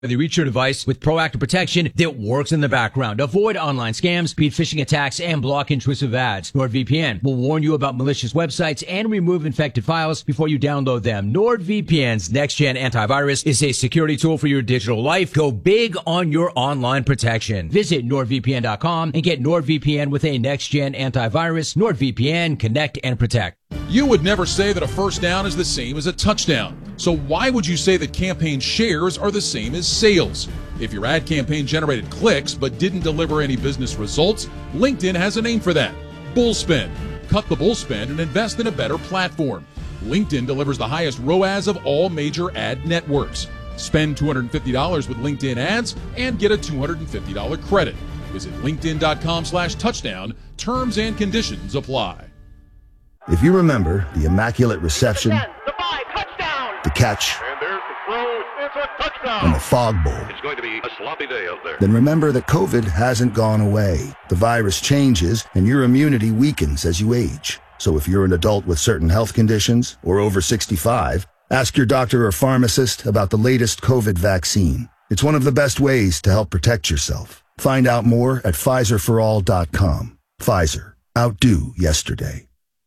They reach your device with proactive protection that works in the background. Avoid online scams, speed phishing attacks, and block intrusive ads. NordVPN will warn you about malicious websites and remove infected files before you download them. NordVPN's next-gen antivirus is a security tool for your digital life. Go big on your online protection. Visit NordVPN.com and get NordVPN with a next-gen antivirus. NordVPN, connect and protect. You would never say that a first down is the same as a touchdown. So why would you say that campaign shares are the same as sales? If your ad campaign generated clicks but didn't deliver any business results, LinkedIn has a name for that: bullspend. Cut the bullspend and invest in a better platform. LinkedIn delivers the highest ROAS of all major ad networks. Spend $250 with LinkedIn ads and get a $250 credit. Visit linkedin.com/touchdown. Terms and conditions apply. If you remember the immaculate reception, the 5, touchdown, the catch, and there's the throw, it's a touchdown, and the fog bowl, it's going to be a sloppy day out there. Then remember that COVID hasn't gone away. The virus changes, and your immunity weakens as you age. So if you're an adult with certain health conditions or over 65, ask your doctor or pharmacist about the latest COVID vaccine. It's one of the best ways to help protect yourself. Find out more at PfizerForAll.com. Pfizer. Outdo yesterday.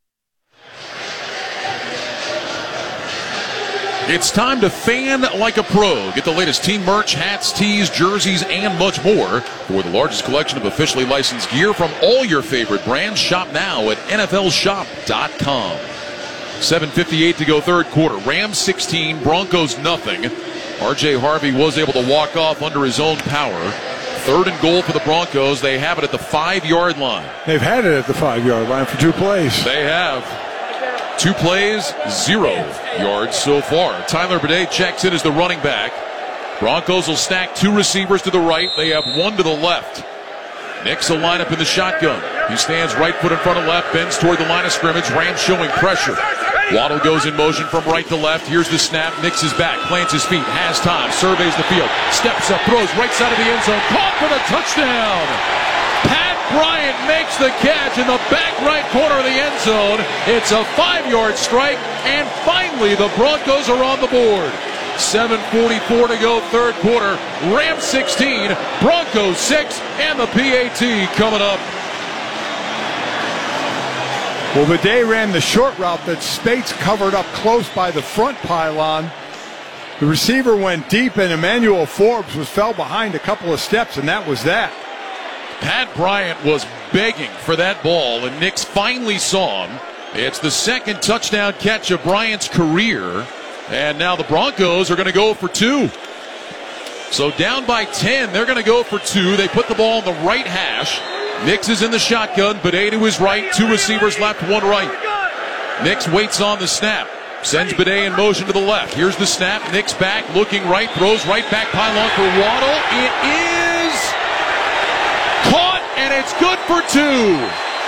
It's time to fan like a pro. Get the latest team merch, hats, tees, jerseys, and much more. For the largest collection of officially licensed gear from all your favorite brands, shop now at NFLshop.com. 7:58 to go third quarter. Rams 16, Broncos nothing. R.J. Harvey was able to walk off under his own power. 3rd and goal for the Broncos. They have it at the 5-yard line. They've had it at the 5-yard line for 2 plays. They have. 2 plays, 0 yards so far. Tyler Bidet checks in as the running back. Broncos will stack 2 receivers to the right. They have 1 to the left. Nix will line up in the shotgun. He stands right foot in front of left, bends toward the line of scrimmage. Rams showing pressure. Waddle goes in motion from right to left. Here's the snap. Nix is back, plants his feet, has time, surveys the field, steps up, throws right side of the end zone. Caught for the touchdown. Pat Bryant makes the catch in the back right corner of the end zone. It's a 5-yard strike, and finally the Broncos are on the board. 7:44 to go third quarter. Rams 16, Broncos 6, and the PAT coming up. Well, Bidet ran the short route that Spates covered up close by the front pylon. The receiver went deep, and Emmanuel Forbes fell behind a couple of steps, and that was that. Pat Bryant was begging for that ball, and Nix finally saw him. It's the 2nd touchdown catch of Bryant's career, and now the Broncos are going to go for 2. So down by 10, they're going to go for 2. They put the ball on the right hash. Nix is in the shotgun, Bidet to his right, 2 receivers left, 1 right. Nix waits on the snap, sends Bidet in motion to the left. Here's the snap, Nix back, looking right, throws right back pylon for Waddle. It is caught, and it's good for 2.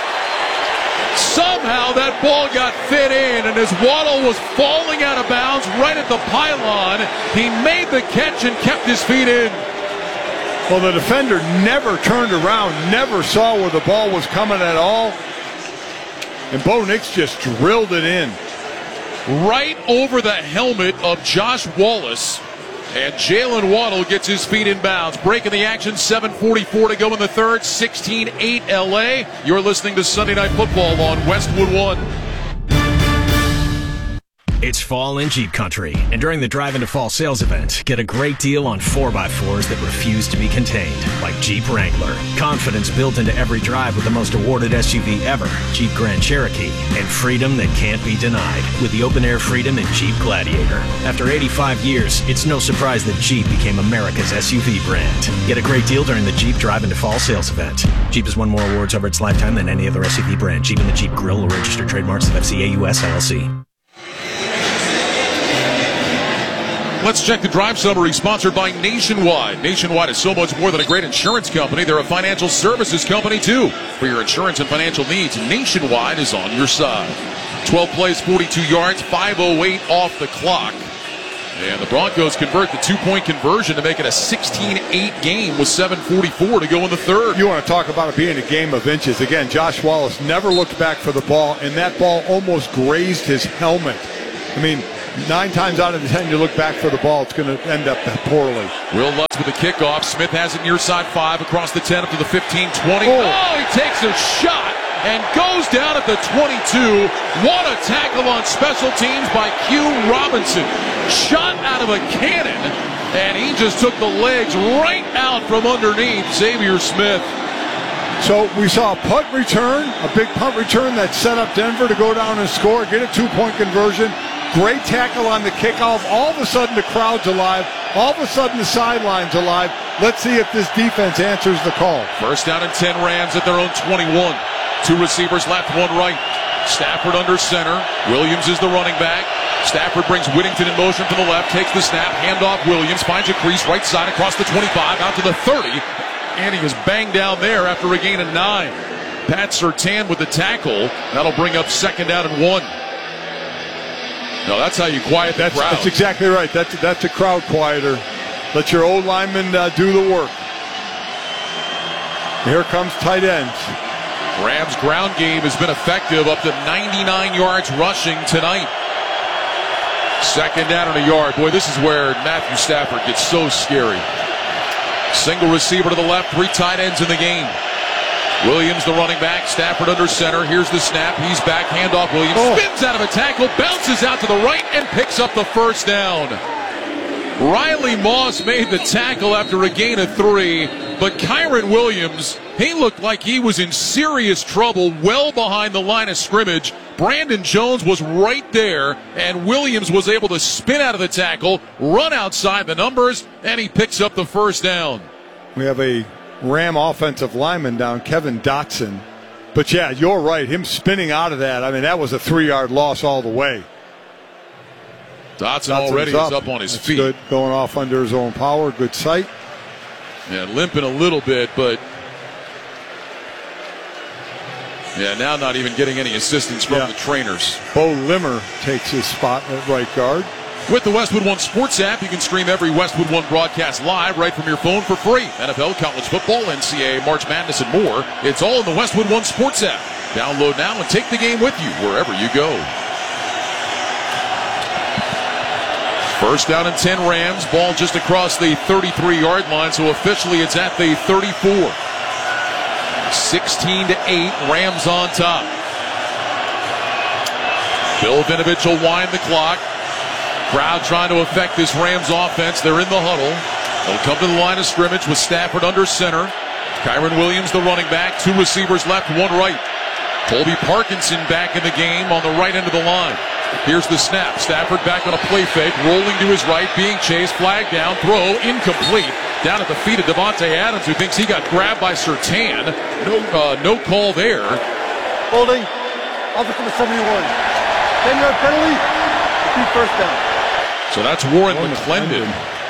Somehow that ball got fit in, and as Waddle was falling out of bounds right at the pylon, he made the catch and kept his feet in. Well, the defender never turned around, never saw where the ball was coming at all. And Bo Nix just drilled it in. Right over the helmet of Josh Wallace. And Jalen Waddle gets his feet in bounds. Breaking the action, 7:44 to go in the third, 16-8 LA. You're listening to Sunday Night Football on Westwood One. It's fall in Jeep Country, and during the Drive Into Fall sales event, get a great deal on 4x4s that refuse to be contained, like Jeep Wrangler. Confidence built into every drive with the most awarded SUV ever, Jeep Grand Cherokee, and freedom that can't be denied with the open-air freedom in Jeep Gladiator. After 85 years, it's no surprise that Jeep became America's SUV brand. Get a great deal during the Jeep Drive Into Fall sales event. Jeep has won more awards over its lifetime than any other SUV brand. Jeep and the Jeep Grill are registered trademarks of FCA US LLC. Let's check the drive summary, sponsored by Nationwide. Nationwide is so much more than a great insurance company. They're a financial services company, too. For your insurance and financial needs, Nationwide is on your side. 12 plays, 42 yards, 5:08 off the clock. And the Broncos convert the 2-point conversion to make it a 16-8 game with 7:44 to go in the third. You want to talk about it being a game of inches. Again, Josh Wallace never looked back for the ball, and that ball almost grazed his helmet. I mean, 9 times out of 10 you look back for the ball, it's going to end up poorly. Will Lutz with the kickoff. Smith has it near side 5 across the 10 up to the 15, 20. Oh, he takes a shot and goes down at the 22. What a tackle on special teams by Q Robinson. Shot out of a cannon, and he just took the legs right out from underneath Xavier Smith. So we saw a punt return, a big punt return that set up Denver to go down and score, get a 2-point conversion. Great tackle on the kickoff. All of a sudden the crowd's alive. All of a sudden the sideline's alive. Let's see if this defense answers the call. First down and 10 Rams at their own 21. 2 receivers left, 1 right. Stafford under center. Williams is the running back. Stafford brings Whittington in motion from the left, takes the snap, handoff Williams, finds a crease right side across the 25 out to the 30. And he is banged down there after a gain of 9. Pat Surtain with the tackle. That'll bring up second down and 1. No, that's how you quiet that crowd. That's exactly right. That's a crowd quieter. Let your old linemen do the work. Here comes tight ends. Rams' ground game has been effective, up to 99 yards rushing tonight. Second down and a yard. Boy, this is where Matthew Stafford gets so scary. Single receiver to the left, 3 tight ends in the game. Williams, the running back, Stafford under center. Here's the snap. He's back, handoff. Williams spins out of a tackle, bounces out to the right, and picks up the first down. Riley Moss made the tackle after a gain of 3, but Kyren Williams, he looked like he was in serious trouble well behind the line of scrimmage. Brandon Jones was right there, and Williams was able to spin out of the tackle, run outside the numbers, and he picks up the first down. We have a Ram offensive lineman down, Kevin Dotson. But, yeah, you're right. Him spinning out of that, I mean, that was a 3-yard loss all the way. Dotson already is up on his feet. Good, going off under his own power. Good sight. Yeah, limping a little bit, but yeah, now not even getting any assistance from the trainers. Bo Limmer takes his spot at right guard. With the Westwood One Sports app, you can stream every Westwood One broadcast live right from your phone for free. NFL, college football, NCAA, March Madness, and more. It's all in the Westwood One Sports app. Download now and take the game with you wherever you go. First down and 10 Rams. Ball just across the 33-yard line, so officially it's at the 34. 16-8, Rams on top. Bill Vinovich will wind the clock. Crowd trying to affect this Rams offense. They're in the huddle. They'll come to the line of scrimmage with Stafford under center. Kyren Williams, the running back. 2 receivers left, 1 right. Colby Parkinson back in the game on the right end of the line. Here's the snap. Stafford back on a play fake, rolling to his right, being chased, flag down, throw incomplete. Down at the feet of Devontae Adams, who thinks he got grabbed by Surtain. No call there. Holding. Offensive number 71. 10-yard penalty. Repeat first down. So that's Warren McClendon,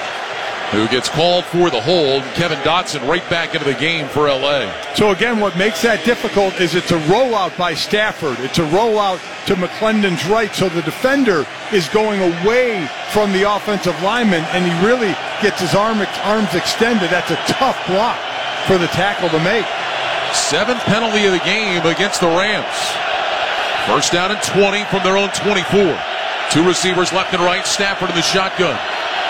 who gets called for the hold. Kevin Dotson right back into the game for L.A. So again, what makes that difficult is it's a rollout by Stafford. It's a rollout to McClendon's right, so the defender is going away from the offensive lineman, and he really gets his arms extended. That's a tough block for the tackle to make. 7th penalty of the game against the Rams. First down and 20 from their own 24. 2 receivers left and right. Stafford in the shotgun.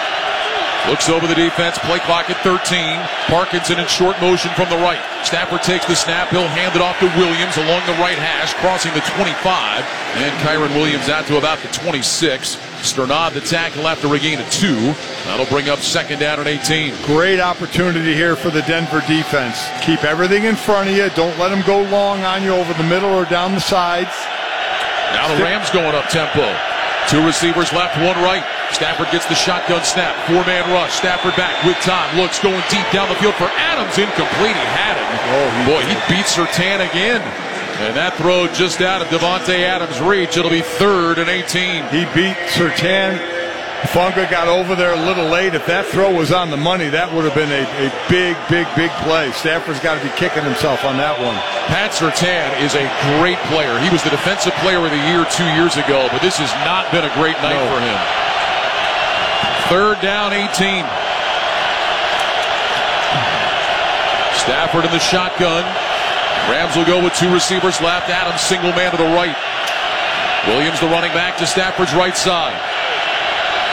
Looks over the defense, play clock at 13. Parkinson in short motion from the right. Stafford takes the snap. He'll hand it off to Williams along the right hash, crossing the 25. And Kyren Williams out to about the 26. Sternad the tackle after a gain of 2. That'll bring up second down and 18. Great opportunity here for the Denver defense. Keep everything in front of you. Don't let them go long on you over the middle or down the sides. Now the Rams going up tempo. 2 receivers left, 1 right. Stafford gets the shotgun snap. 4-man rush. Stafford back with time. Looks going deep down the field for Adams. Incomplete. He had him. Boy, he beats Surtain again. And that throw just out of Devontae Adams' reach. It'll be 3rd and 18. He beat Surtain. Funga got over there a little late. If that throw was on the money, that would have been a big play. Stafford's got to be kicking himself on that one. Pat Surtain is a great player. He was the defensive player of the year 2 years ago, but this has not been a great night for him. 3rd down, 18. Stafford in the shotgun. Rams will go with 2 receivers left. Adams single man to the right. Williams, the running back, to Stafford's right side.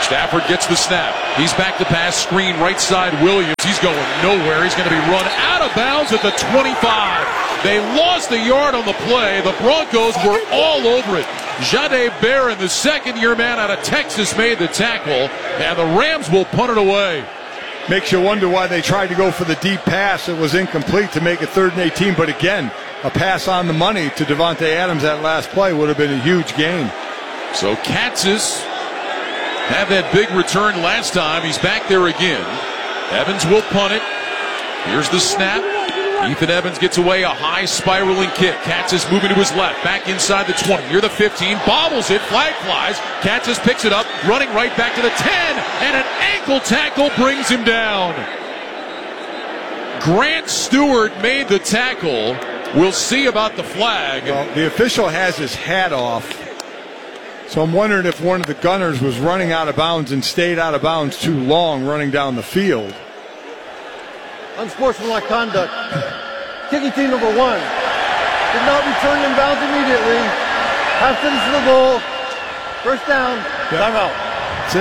Stafford gets the snap. He's back to pass, screen right side Williams. He's going nowhere. He's going to be run out of bounds at the 25. They lost a yard on the play. The Broncos were all over it. Jahdae Barron, the second-year man out of Texas, made the tackle, and the Rams will punt it away. Makes you wonder why they tried to go for the deep pass. It was incomplete to make it 3rd and 18, but again, a pass on the money to Devontae Adams that last play would have been a huge gain. So Kansas had that big return last time. He's back there again. Evans will punt it. Here's the snap. Ethan Evans gets away, a high spiraling kick. Kansas moving to his left, back inside the 20, near the 15, bobbles it, flag flies. Kansas picks it up, running right back to the 10, and an ankle tackle brings him down. Grant Stewart made the tackle. We'll see about the flag. Well, the official has his hat off, so I'm wondering if one of the gunners was running out of bounds and stayed out of bounds too long running down the field. Unsportsmanlike conduct. Kicking team number 1 did not return in bounds immediately. Half finished to the goal. First down. Yep. Timeout. That's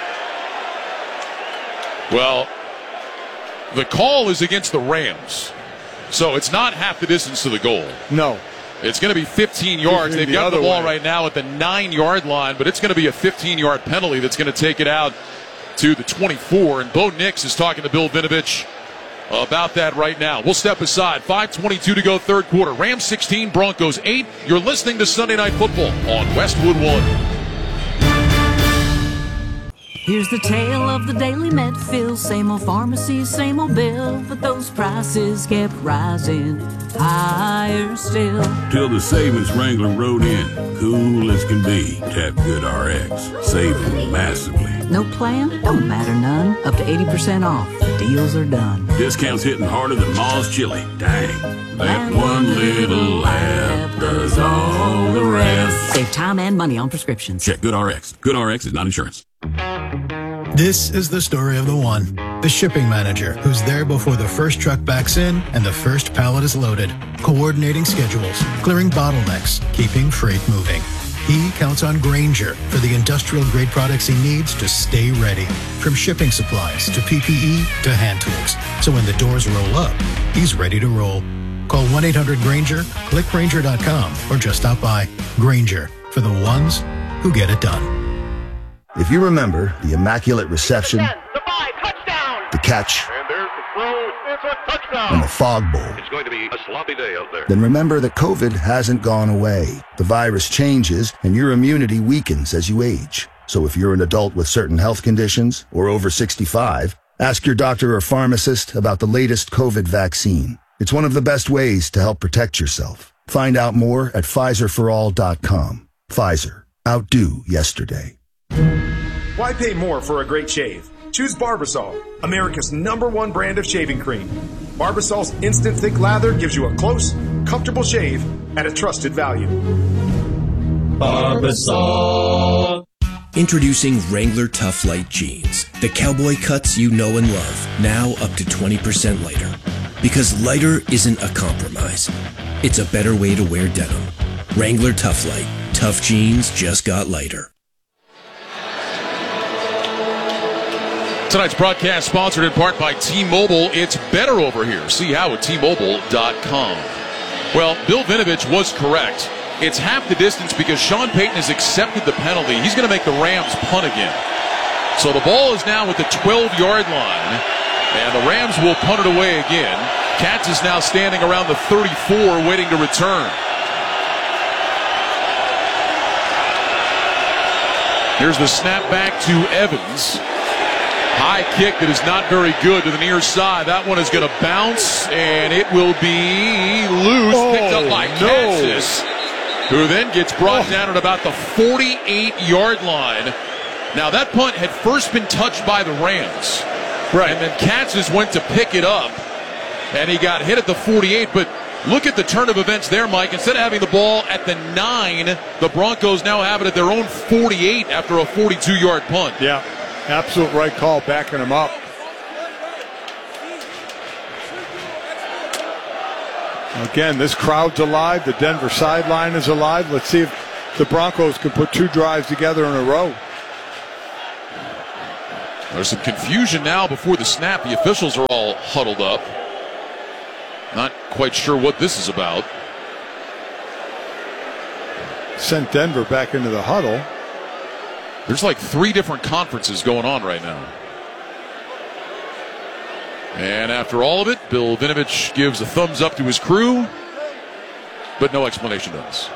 it. Well, the call is against the Rams, so it's not half the distance to the goal. No. It's going to be 15 yards. They've got the ball right now at the 9-yard line, but it's going to be a 15-yard penalty that's going to take it out to the 24. And Bo Nix is talking to Bill Vinovich about that right now. We'll step aside. 5:22 to go, third quarter. Rams 16, Broncos 8. You're listening to Sunday Night Football on Westwood One. Here's the tale of the Daily Medfield. Same old pharmacy, same old bill, but those prices kept rising higher still. Till the savings Wrangler rode in. Cool as can be. Tap GoodRx. Saving massively. No plan? Don't matter none. Up to 80% off. Deals are done. Discounts hitting harder than Ma's chili. Dang. That one little app does all the rest. Save time and money on prescriptions. Check GoodRx. GoodRx is not insurance. This is the story of the one, the shipping manager, who's there before the first truck backs in and the first pallet is loaded, coordinating schedules, clearing bottlenecks, keeping freight moving. He counts on Grainger for the industrial-grade products he needs to stay ready, from shipping supplies to PPE to hand tools. So when the doors roll up, he's ready to roll. Call 1-800-GRAINGER, click Grainger.com, or just stop by. Grainger, for the ones who get it done. If you remember the immaculate reception, The 5, touchdown. the catch, And there's the throw. It's a touchdown. and the fog bowl, It's going to be a sloppy day out there. then remember that COVID hasn't gone away. The virus changes, and your immunity weakens as you age. So if you're an adult with certain health conditions or over 65, ask your doctor or pharmacist about the latest COVID vaccine. It's one of the best ways to help protect yourself. Find out more at PfizerForAll.com. Pfizer. Outdo yesterday. Why pay more for a great shave? Choose Barbasol, America's #1 brand of shaving cream. Barbasol's instant thick lather gives you a close, comfortable shave at a trusted value. Barbasol. Introducing Wrangler Tough Light Jeans. The cowboy cuts you know and love, now up to 20% lighter. Because lighter isn't a compromise. It's a better way to wear denim. Wrangler Tough Light. Tough jeans just got lighter. Tonight's broadcast sponsored in part by T-Mobile. It's better over here. See how at T-Mobile.com. Well, Bill Vinovich was correct. It's half the distance because Sean Payton has accepted the penalty. He's going to make the Rams punt again. So the ball is now at the 12-yard line, and the Rams will punt it away again. Katz is now standing around the 34 waiting to return. Here's the snap back to Evans. High kick that is not very good to the near side. That one is going to bounce, and it will be loose. Picked up by Kansas, who then gets brought down at about the 48-yard line. Now, that punt had first been touched by the Rams. Right. And then Kansas went to pick it up, and he got hit at the 48. But look at the turn of events there, Mike. Instead of having the ball at the 9, the Broncos now have it at their own 48 after a 42-yard punt. Yeah. Absolute right call, backing him up. Again, this crowd's alive. The Denver sideline is alive. Let's see if the Broncos can put 2 drives together in a row. There's some confusion now before the snap. The officials are all huddled up. Not quite sure what this is about. Sent Denver back into the huddle. There's like 3 different conferences going on right now. And after all of it, Bill Vinovich gives a thumbs up to his crew, but no explanation does.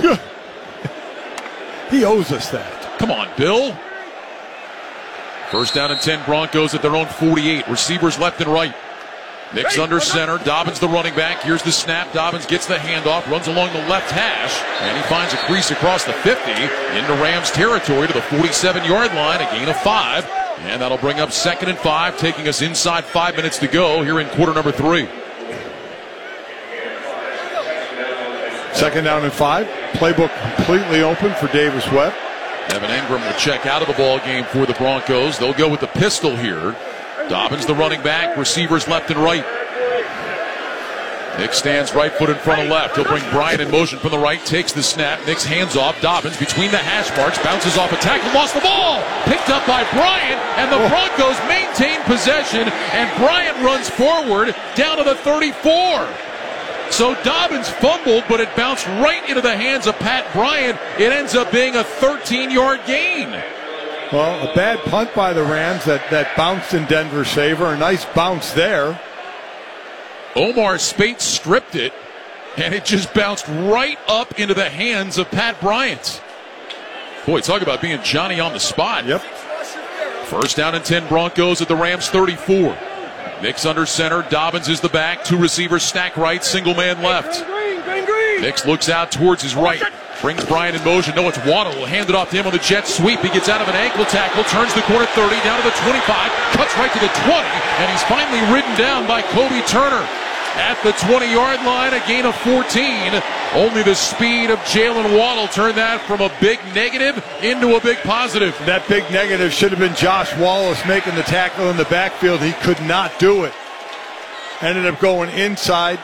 He owes us that. Come on, Bill. First down and 10, Broncos at their own 48. Receivers left and right. Nix under center. Dobbins the running back. Here's the snap. Dobbins gets the handoff, runs along the left hash, and he finds a crease across the 50 into Rams territory to the 47-yard line, a gain of 5. And that'll bring up 2nd and 5, taking us inside 5 minutes to go here in quarter number 3. 2nd down and 5. Playbook completely open for Davis Webb. Evan Engram will check out of the ball game for the Broncos. They'll go with the pistol here. Dobbins the running back, receivers left and right. Nick stands right foot in front of left. He'll bring Bryant in motion from the right, takes the snap. Nick's hands off. Dobbins between the hash marks, bounces off a tackle, lost the ball. Picked up by Bryant, and the Broncos maintain possession, and Bryant runs forward down to the 34. So Dobbins fumbled, but it bounced right into the hands of Pat Bryant. It ends up being a 13-yard gain. Well, a bad punt by the Rams that bounced in Denver's favor. A nice bounce there. Omar Speight stripped it, and it just bounced right up into the hands of Pat Bryant. Boy, talk about being Johnny on the spot. Yep. First down and 10, Broncos at the Rams 34. Nix under center. Dobbins is the back. 2 receivers stack right. Single man left. Nix looks out towards his right. Brings Bryant in motion. No, it's Waddle. Will hand it off to him on the jet sweep. He gets out of an ankle tackle. Turns the corner 30. Down to the 25. Cuts right to the 20. And he's finally ridden down by Kobe Turner. At the 20-yard line, a gain of 14. Only the speed of Jalen Waddle turned that from a big negative into a big positive. That big negative should have been Josh Wallace making the tackle in the backfield. He could not do it. Ended up going inside.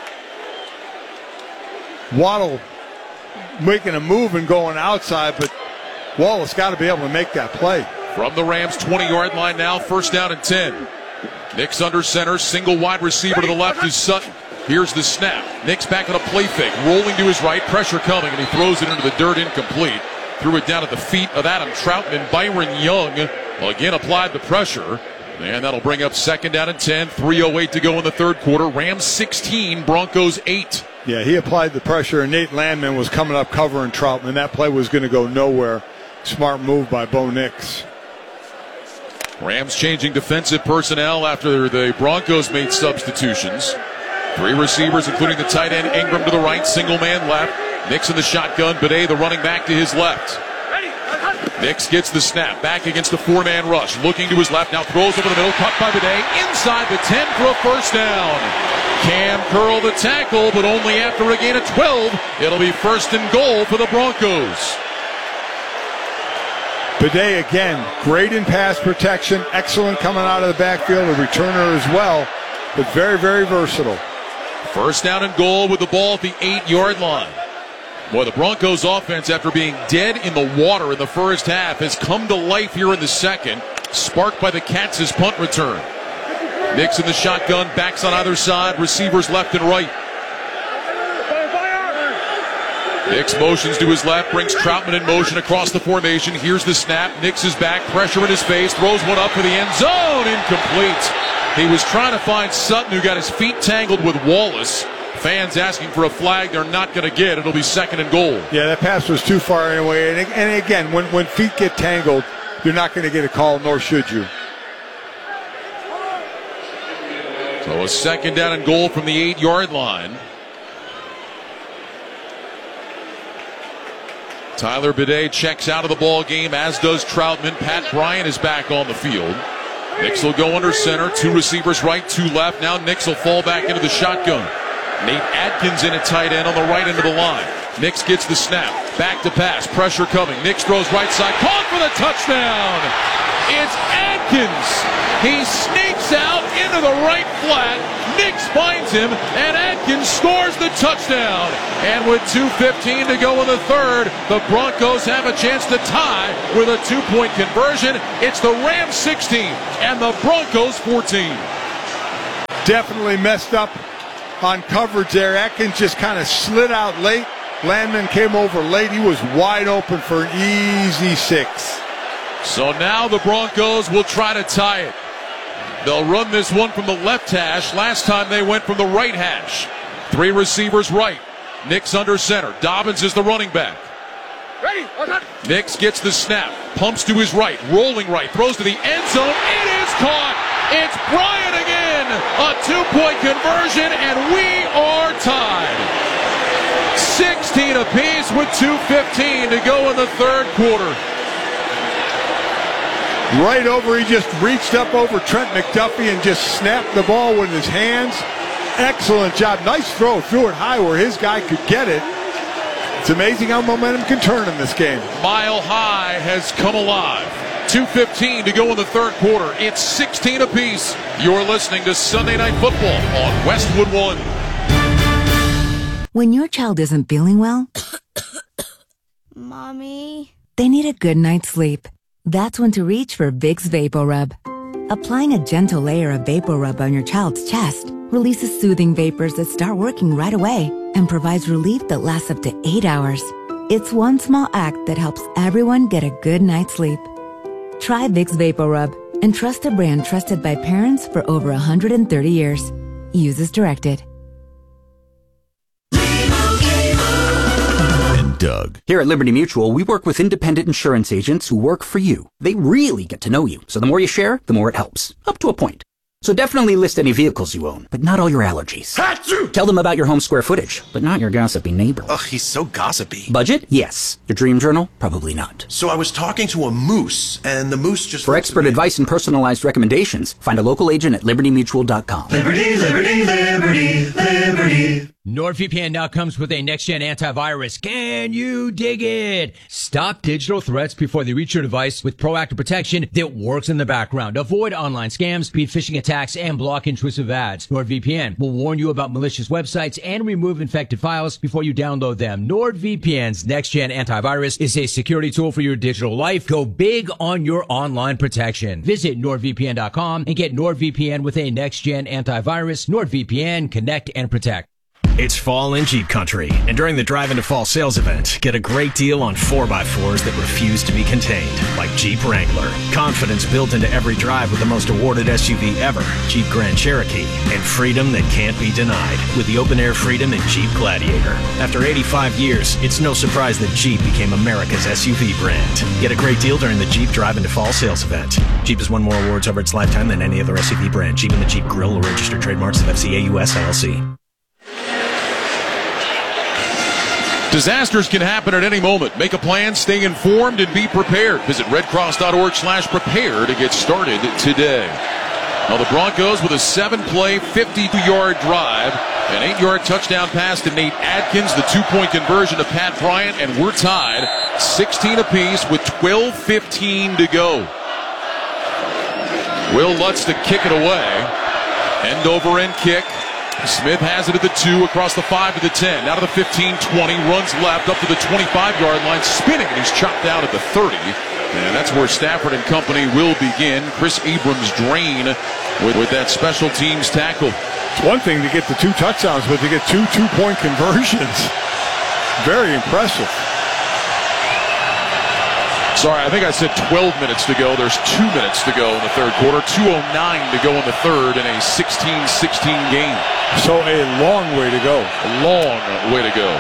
Waddle making a move and going outside, but Wallace got to be able to make that play. From the Rams 20-yard line now, first down and 10. Nix under center, single wide receiver to the left is Sutton. Here's the snap. Nix back on a play fake, rolling to his right, pressure coming, and he throws it into the dirt, incomplete. Threw it down at the feet of Adam Troutman. Byron Young again applied the pressure, and that'll bring up 2nd down and 10. 3:08 to go in the third quarter. Rams 16, Broncos 8. Yeah, he applied the pressure, and Nate Landman was coming up covering Troutman. That play was going to go nowhere. Smart move by Bo Nix. Rams changing defensive personnel after the Broncos made substitutions. 3 receivers, including the tight end Ingram to the right, single man left. Nix in the shotgun, Bidet the running back to his left. Nix gets the snap, back against the 4-man rush, looking to his left, now throws over the middle, caught by Bidet, inside the 10 for a first down. Cam Curl the tackle, but only after a gain of 12. It'll be 1st and goal for the Broncos. Bidet again, great in pass protection, excellent coming out of the backfield, a returner as well, but very, very versatile. First down and goal with the ball at the 8-yard line. Boy, the Broncos offense, after being dead in the water in the first half, has come to life here in the second, sparked by the Cats' punt return. Nix in the shotgun, backs on either side, receivers left and right. Nix motions to his left, brings Troutman in motion across the formation. Here's the snap. Nix is back, pressure in his face, throws one up for the end zone, incomplete. He was trying to find Sutton, who got his feet tangled with Wallace. Fans asking for a flag they're not going to get. It'll be 2nd and goal. Yeah, that pass was too far anyway. And again, when feet get tangled, you're not going to get a call, nor should you. So a 2nd down and goal from the 8-yard line. Tyler Bidet checks out of the ball game, as does Troutman. Pat Bryant is back on the field. Nix will go under center. 2 receivers right, 2 left. Now Nix will fall back into the shotgun. Nate Adkins in at tight end on the right end of the line. Nix gets the snap. Back to pass. Pressure coming. Nix throws right side. Caught for the touchdown. It's Adkins. He sneaks out into the right flat. Nix finds him, and Adkins scores the touchdown. And with 2:15 to go in the third, the Broncos have a chance to tie with a two-point conversion. It's the Rams 16 and the Broncos 14. Definitely messed up on coverage there. Atkins just kind of slid out late. Landman came over late. He was wide open for an easy 6. So now the Broncos will try to tie it. They'll run this one from the left hash. Last time they went from the right hash. 3 receivers right. Nix under center. Dobbins is the running back. Ready? Nix gets the snap. Pumps to his right. Rolling right. Throws to the end zone. It is caught. It's Bryant again. A 2-point conversion, and we are tied. 16 apiece with 2:15 to go in the third quarter. Right over, he just reached up over Trent McDuffie and just snapped the ball with his hands. Excellent job. Nice throw. Threw it high where his guy could get it. It's amazing how momentum can turn in this game. Mile High has come alive. 2:15 to go in the third quarter. It's 16 apiece. You're listening to Sunday Night Football on Westwood One. When your child isn't feeling well, Mommy, they need a good night's sleep. That's when to reach for Vicks VapoRub. Applying a gentle layer of VapoRub on your child's chest releases soothing vapors that start working right away and provides relief that lasts up to 8 hours. It's one small act that helps everyone get a good night's sleep. Try Vicks VapoRub and trust a brand trusted by parents for over 130 years. Use as directed. Doug. Here at Liberty Mutual, we work with independent insurance agents who work for you. They really get to know you, so the more you share, the more it helps. Up to a point. So definitely list any vehicles you own, but not all your allergies. Achoo! Tell them about your home square footage, but not your gossipy neighbor. Ugh, he's so gossipy. Budget? Yes. Your dream journal? Probably not. So I was talking to a moose, and the moose just... For expert advice and personalized recommendations, find a local agent at libertymutual.com. Liberty, liberty, liberty, liberty. NordVPN now comes with a next-gen antivirus. Can you dig it? Stop digital threats before they reach your device with proactive protection that works in the background. Avoid online scams, speed phishing attacks, and block intrusive ads. NordVPN will warn you about malicious websites and remove infected files before you download them. NordVPN's next-gen antivirus is a security tool for your digital life. Go big on your online protection. Visit NordVPN.com and get NordVPN with a next-gen antivirus. NordVPN, connect and protect. It's fall in Jeep country, and during the Drive into Fall sales event, get a great deal on 4x4s that refuse to be contained, like Jeep Wrangler. Confidence built into every drive with the most awarded SUV ever, Jeep Grand Cherokee, and freedom that can't be denied with the open-air freedom in Jeep Gladiator. After 85 years, it's no surprise that Jeep became America's SUV brand. Get a great deal during the Jeep Drive into Fall sales event. Jeep has won more awards over its lifetime than any other SUV brand. Jeep and the Jeep Grill are registered trademarks of FCA US LLC. Disasters can happen at any moment. Make a plan, stay informed, and be prepared. Visit redcross.org/prepare to get started today. Now the Broncos with a 7-play, 52-yard drive, an 8-yard touchdown pass to Nate Adkins, the 2-point conversion to Pat Bryant, and we're tied 16 apiece with 12:15 to go. Will Lutz to kick it away. End over end kick. Smith has it at the 2, across the 5 to the 10, now to the 15, 20, runs left up to the 25-yard line, spinning, and he's chopped out at the 30. And that's where Stafford and company will begin. Chris Abrams drain with that special teams tackle. It's one thing to get the 2 touchdowns, but to get 2 two-point conversions, very impressive. Sorry, I think I said 12 minutes to go. There's 2 minutes to go in the third quarter. 2:09 to go in the third in a 16-16 game. So a long way to go. A long way to go.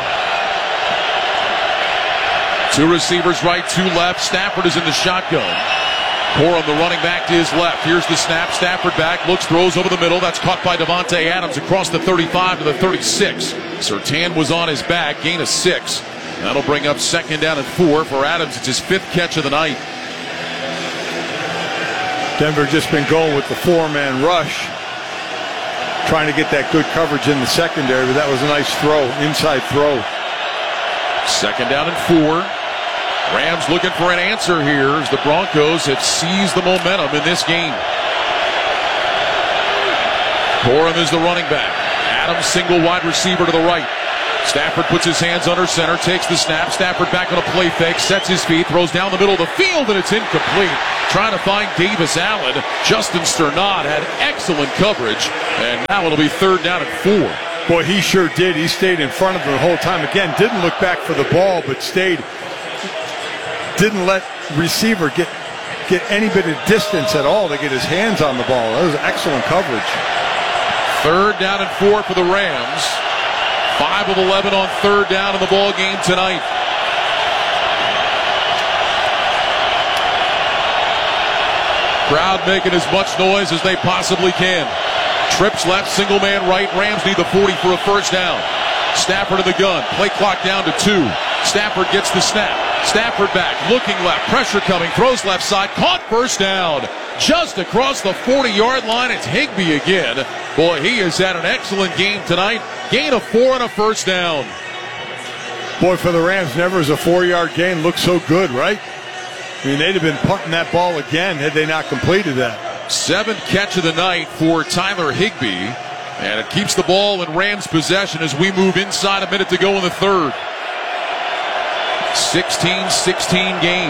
2 receivers right, 2 left. Stafford is in the shotgun. Core on the running back to his left. Here's the snap. Stafford back, looks, throws over the middle. That's caught by Davante Adams across the 35 to the 36. Surtain was on his back, gain of 6. That'll bring up 2nd down and 4 for Adams. It's his 5th catch of the night. Denver just been going with the 4-man rush, trying to get that good coverage in the secondary, but that was a nice throw, inside throw. 2nd down and 4. Rams looking for an answer here as the Broncos have seized the momentum in this game. Corum is the running back. Adams single wide receiver to the right. Stafford puts his hands under center, takes the snap. Stafford back on a play fake, sets his feet, throws down the middle of the field, and it's incomplete. Trying to find Davis Allen. Justin Sternad had excellent coverage, and now it'll be 3rd down and 4. Boy, he sure did. He stayed in front of him the whole time. Again, didn't look back for the ball, but didn't let receiver get any bit of distance at all to get his hands on the ball. That was excellent coverage. 3rd down and 4 for the Rams. 5 of 11 on 3rd down in the ball game tonight. Crowd making as much noise as they possibly can. Trips left, single man right. Rams need the 40 for a 1st down. Stafford in the gun. Play clock down to 2. Stafford gets the snap. Stafford back, looking left, pressure coming, throws left side, caught, 1st down. Just across the 40-yard line, it's Higbee again. Boy, he has had an excellent game tonight. Gain of 4 and a 1st down. Boy, for the Rams, never has a 4-yard gain looked so good, right? I mean, they'd have been punting that ball again had they not completed that. 7th catch of the night for Tyler Higbee. And it keeps the ball in Rams possession as we move inside a minute to go in the 3rd. 16-16 game.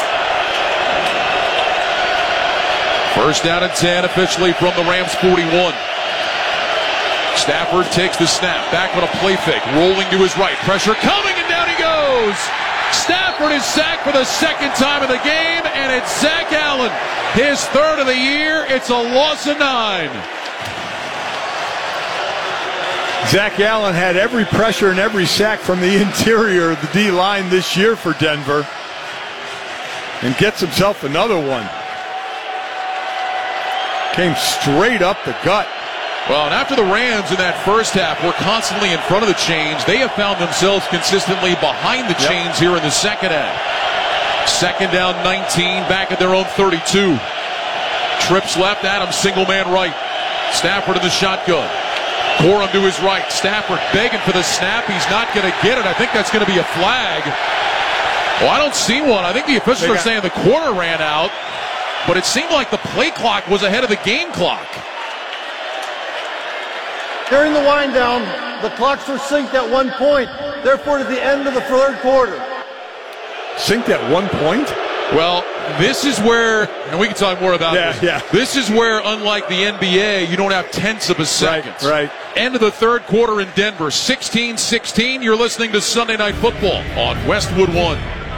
1st down and 10 officially from the Rams 41. Stafford takes the snap, back on a play fake, rolling to his right, pressure coming, and down he goes. Stafford is sacked for the 2nd time of the game, and it's Zach Allen, his 3rd of the year. It's a loss of 9. Zach Allen had every pressure and every sack from the interior of the D-line this year for Denver, and gets himself another one. Came straight up the gut. Well, and after the Rams in that 1st half were constantly in front of the chains, they have found themselves consistently behind the chains here in the 2nd half. 2nd down 19, back at their own 32. Trips left, Adams single man right. Stafford in the shotgun. Corum to his right. Stafford begging for the snap. He's not going to get it. I think that's going to be a flag. Well, I don't see one. I think the officials are saying the quarter ran out, but it seemed like the play clock was ahead of the game clock. During the wind down, the clocks were synced at 1 point. Therefore, to the end of the 3rd quarter. Synced at 1 point? Well, this is where, and we can talk more about this. Yeah. This is where, unlike the NBA, you don't have tenths of a second. Right. End of the 3rd quarter in Denver, 16-16. You're listening to Sunday Night Football on Westwood One.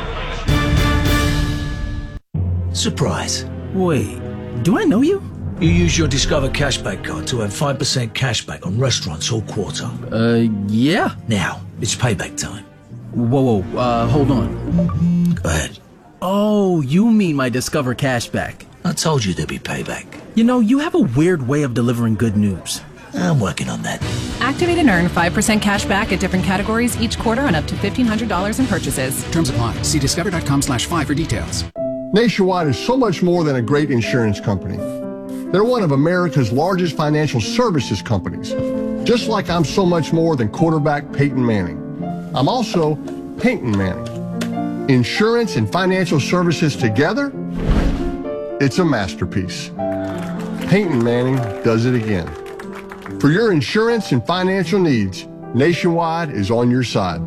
Surprise. Wait, do I know you? You use your Discover Cashback card to earn 5% cashback on restaurants all quarter. Yeah. Now, it's payback time. Whoa, hold on. Go ahead. Oh, you mean my Discover Cashback. I told you there'd be payback. You know, you have a weird way of delivering good news. I'm working on that. Activate and earn 5% cash back at different categories each quarter on up to $1,500 in purchases. Terms apply. See discover.com/5 for details. Nationwide is so much more than a great insurance company. They're one of America's largest financial services companies. Just like I'm so much more than quarterback Peyton Manning. I'm also Peyton Manning. Insurance and financial services together? It's a masterpiece. Peyton Manning does it again. For your insurance and financial needs, Nationwide is on your side.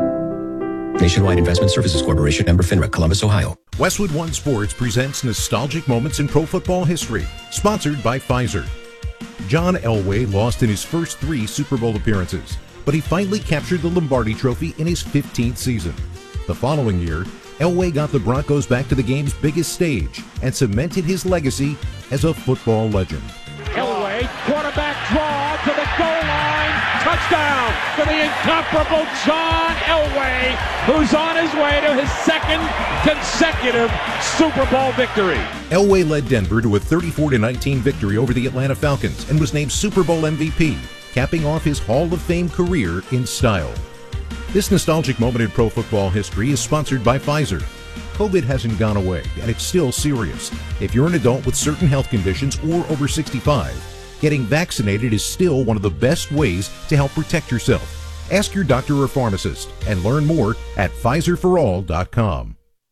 Nationwide Investment Services Corporation, member FINRA, Columbus, Ohio. Westwood One Sports presents nostalgic moments in pro football history, sponsored by Pfizer. John Elway lost in his first 3 Super Bowl appearances, but he finally captured the Lombardi Trophy in his 15th season. The following year, Elway got the Broncos back to the game's biggest stage and cemented his legacy as a football legend. Elway, quarterback draw to the goal line, touchdown for the incomparable John Elway, who's on his way to his 2nd consecutive Super Bowl victory. Elway led Denver to a 34-19 victory over the Atlanta Falcons and was named Super Bowl MVP, capping off his Hall of Fame career in style. This nostalgic moment in pro football history is sponsored by Pfizer. COVID hasn't gone away, and it's still serious. If you're an adult with certain health conditions or over 65, getting vaccinated is still one of the best ways to help protect yourself. Ask your doctor or pharmacist and learn more at PfizerForAll.com.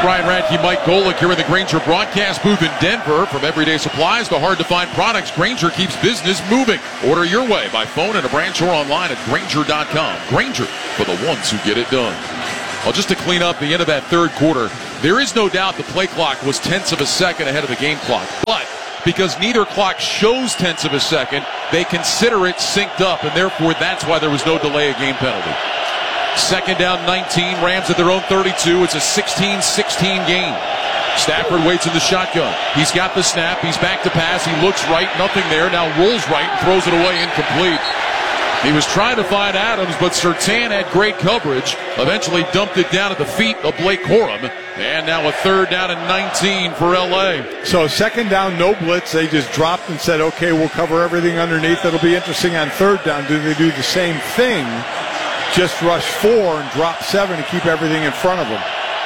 Brian Radke, Mike Golick here in the Grainger broadcast booth in Denver. From everyday supplies to hard-to-find products, Grainger keeps business moving. Order your way by phone at a branch or online at Grainger.com. Grainger, for the ones who get it done. Well, just to clean up the end of that third quarter, there is no doubt the play clock was tenths of a second ahead of the game clock. But because neither clock shows tenths of a second, they consider it synced up, and therefore that's why there was no delay of game penalty. Second down 19, Rams at their own 32. It's a 16-16 game. Stafford waits in the shotgun. He's got the snap. He's back to pass. He looks right. Nothing there. Now rolls right and throws it away incomplete. He was trying to find Adams, but Surtain had great coverage. Eventually dumped it down at the feet of Blake Corum. And now a third down and 19 for L.A. So second down, no blitz. They just dropped and said, okay, we'll cover everything underneath. It'll be interesting on third down. Do they do the same thing? Just rush 4 and drop 7 to keep everything in front of them.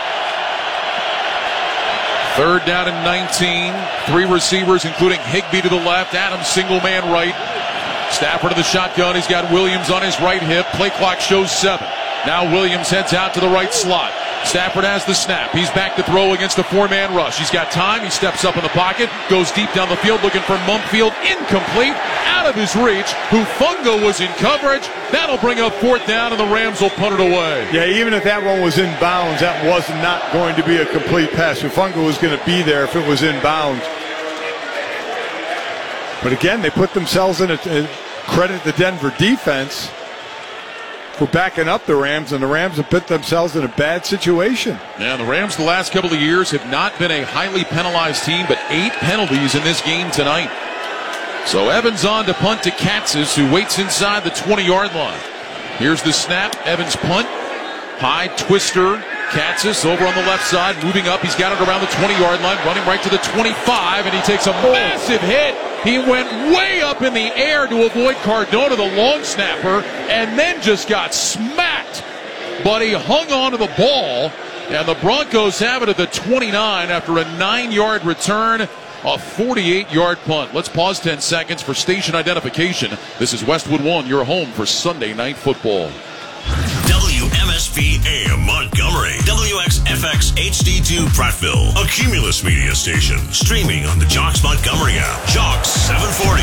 Third down and 19. 3 receivers, including Higbee to the left. Adams single man right. Stafford in the shotgun. He's got Williams on his right hip. Play clock shows 7. Now Williams heads out to the right slot. Stafford has the snap. He's back to throw against a 4-man rush. He's got time. He steps up in the pocket, goes deep down the field looking for Mumpfield. Incomplete. Out of his reach. Hufanga was in coverage. That'll bring up fourth down, and the Rams will punt it away. Yeah, even if that one was in bounds, that was not going to be a complete pass. Hufanga was going to be there if it was in bounds. But again, they put themselves in credit the Denver defense for backing up the Rams, and the Rams have put themselves in a bad situation. Yeah, the Rams the last couple of years have not been a highly penalized team, but 8 penalties in this game tonight. So Evans on to punt to Katzis, who waits inside the 20-yard line. Here's the snap. Evans punt. High twister. Katzis over on the left side, moving up. He's got it around the 20-yard line, running right to the 25, and he takes a massive hit. He went way up in the air to avoid Cardona, the long snapper, and then just got smacked. But he hung on to the ball, and the Broncos have it at the 29 after a 9-yard return, a 48-yard punt. Let's pause 10 seconds for station identification. This is Westwood One, your home for Sunday Night Football. WMSP AM Montgomery, WXFX HD2 Prattville, a Cumulus media station, streaming on the Jocks Montgomery app. Jocks 740.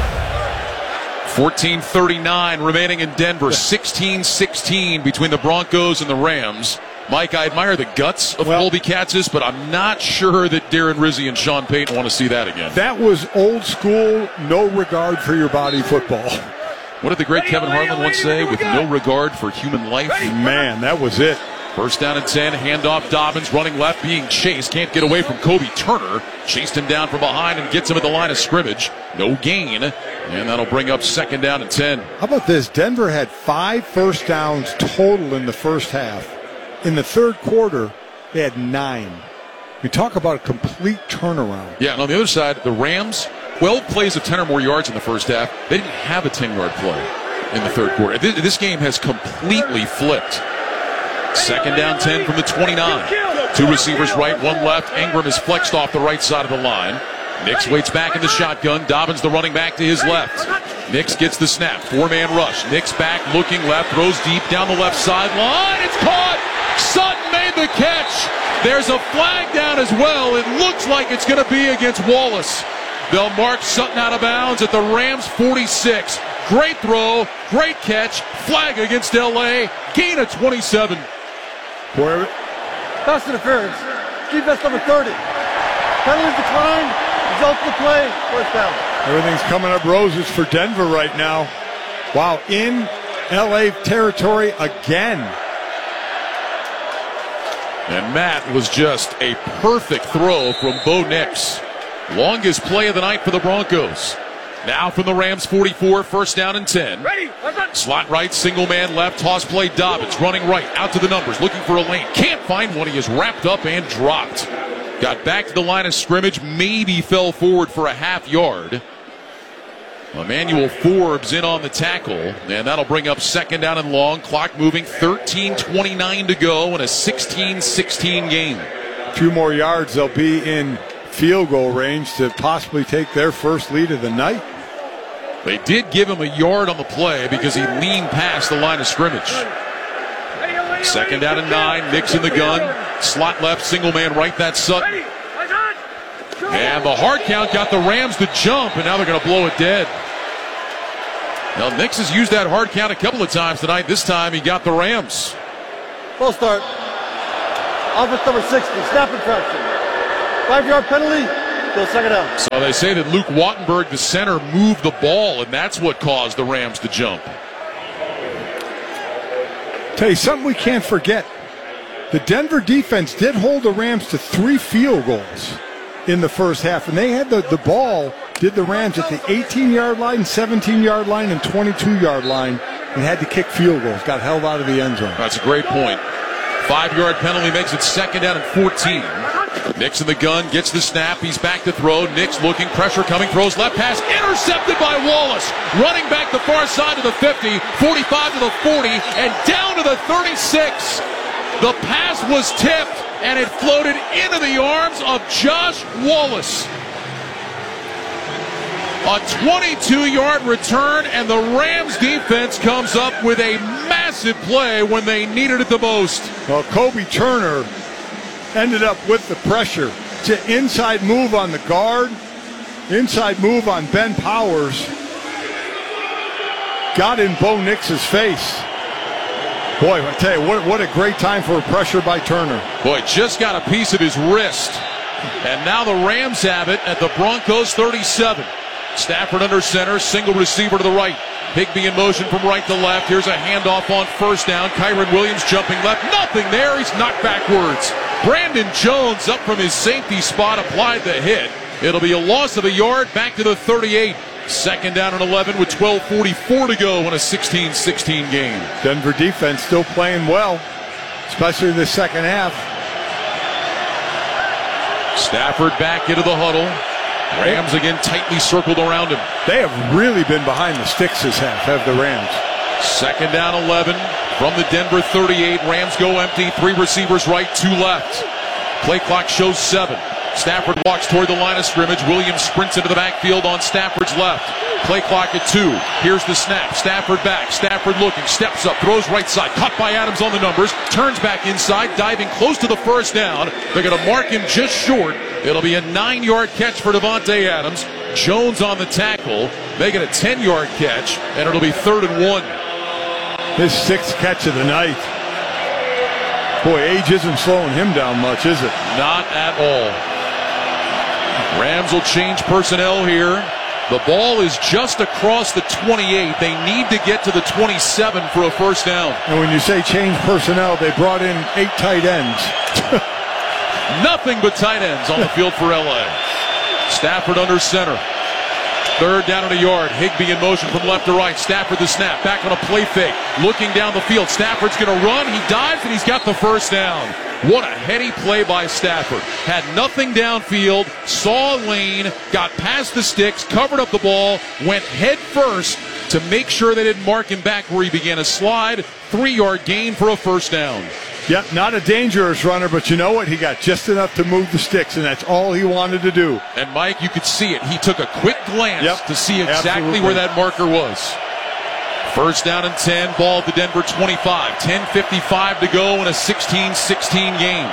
14:39 remaining in Denver. 16-16 between the Broncos and the Rams. Mike, I admire the guts of Colby Katzis, but I'm not sure that Darren Rizzi and Sean Payton want to see that again. That was old school, no regard for your body football. What did the great Kevin Harlan once say? With no regard for human life. Man, that was it. First down and 10. Handoff. Dobbins running left, being chased. Can't get away from Kobe Turner. Chased him down from behind and gets him at the line of scrimmage. No gain. And that'll bring up second down and 10. How about this? Denver had 5 first downs total in the first half. In the third quarter, they had 9. We talk about a complete turnaround. Yeah, and on the other side, the Rams, 12 plays of 10 or more yards in the first half. They didn't have a 10-yard play in the third quarter. This game has completely flipped. Second down 10 from the 29. 2 receivers right, 1 left. Ingram is flexed off the right side of the line. Nix waits back in the shotgun. Dobbins, the running back, to his left. Nix gets the snap. 4-man rush. Nix back, looking left, throws deep down the left sideline. It's caught! Sutton made the catch. There's a flag down as well. It looks like it's going to be against Wallace. They'll mark Sutton out of bounds at the Rams 46. Great throw, great catch, flag against L.A., gain of 27. Pass interference. Defense number 30. Penalties declined. Results of the play. First down. Everything's coming up roses for Denver right now. Wow, in L.A. territory again. And Matt was just a perfect throw from Bo Nix. Longest play of the night for the Broncos. Now from the Rams 44, first down and 10. Slot right, single man left, toss play Dobbins, running right, out to the numbers, looking for a lane. Can't find one, he is wrapped up and dropped. Got back to the line of scrimmage, maybe fell forward for a half yard. Emmanuel Forbes in on the tackle, and that'll bring up second down and long. Clock moving, 13:29 to go in a 16-16 game. A few more yards, they'll be in field goal range to possibly take their first lead of the night. They did give him a yard on the play because he leaned past the line of scrimmage. Second down and 9, Nix in the gun. Slot left, single man right, that's Sutton. And the hard count got the Rams to jump, and now they're going to blow it dead. Now, Nix has used that hard count a couple of times tonight. This time he got the Rams. Full start. Offense number 60, snap infraction. 5-yard penalty, go second down. So they say that Luke Wattenberg, the center, moved the ball, and that's what caused the Rams to jump. Tell you something we can't forget. The Denver defense did hold the Rams to 3 field goals in the first half, and they had the ball, did the Rams at the 18-yard line, 17-yard line, and 22-yard line, and had to kick field goals, got held out of the end zone. That's a great point. 5-yard penalty makes it second down and 14. Nix in the gun, gets the snap, he's back to throw. Nix looking, pressure coming, throws left pass, intercepted by Wallace. Running back the far side to the 50, 45 to the 40, and down to the 36. The pass was tipped, and it floated into the arms of Josh Wallace. A 22-yard return, and the Rams defense comes up with a massive play when they needed it the most. Well, Kobe Turner ended up with the pressure. It's an inside move on the guard, inside move on Ben Powers. Got in Bo Nix's face. Boy, I tell you, what a great time for a pressure by Turner. Boy, just got a piece of his wrist. And now the Rams have it at the Broncos 37. Stafford under center, single receiver to the right. Higbee in motion from right to left. Here's a handoff on first down. Kyren Williams jumping left. Nothing there. He's knocked backwards. Brandon Jones up from his safety spot, applied the hit. It'll be a loss of a yard back to the 38. Second down and 11 with 12:44 to go in a 16-16 game. Denver defense still playing well, especially in the second half. Stafford back into the huddle. Rams again tightly circled around him. They have really been behind the sticks this half, have the Rams. Second down 11 from the Denver 38. Rams go empty. 3 receivers right, 2 left. Play clock shows 7. Stafford walks toward the line of scrimmage. Williams sprints into the backfield on Stafford's left. Play clock at 2. Here's the snap. Stafford back. Stafford looking. Steps up. Throws right side. Caught by Adams on the numbers. Turns back inside. Diving close to the first down. They're going to mark him just short. It'll be a 9-yard catch for Davante Adams. Jones on the tackle. Make it a 10-yard catch. And it'll be 3rd and 1. His 6th catch of the night. Boy, age isn't slowing him down much, is it? Not at all. Rams will change personnel here. The ball is just across the 28. They need to get to the 27 for a first down. And when you say change personnel, they brought in 8 tight ends. Nothing but tight ends on the field for LA. Stafford under center. 3rd down and a yard. Higbee in motion from left to right. Stafford the snap. Back on a play fake. Looking down the field. Stafford's going to run. He dives and he's got the first down. What a heady play by Stafford. Had nothing downfield. Saw a lane. Got past the sticks. Covered up the ball. Went head first to make sure they didn't mark him back where he began a slide. 3-yard gain for a first down. Yep, not a dangerous runner, but you know what? He got just enough to move the sticks, and that's all he wanted to do. And, Mike, you could see it. He took a quick glance to see exactly where that marker was. First down and 10, ball at the Denver 25. 10:55 to go in a 16-16 game.